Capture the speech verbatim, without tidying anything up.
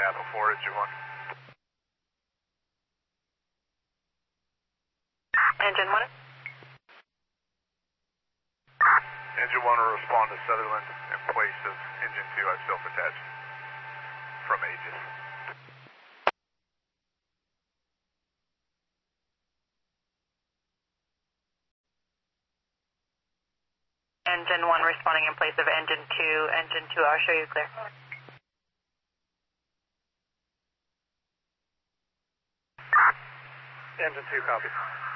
Apple four, engine one. Engine one. Engine one will respond to Sutherland in place of engine two. I've self-attached from Aegis. Engine one responding in place of engine two. Engine two, I'll show you clear. Engine two, copy.